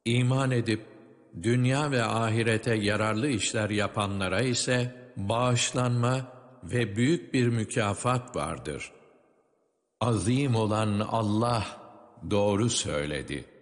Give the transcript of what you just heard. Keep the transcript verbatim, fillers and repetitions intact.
İman edip dünya ve ahirete yararlı işler yapanlara ise bağışlanma ve büyük bir mükafat vardır. Azim olan Allah doğru söyledi.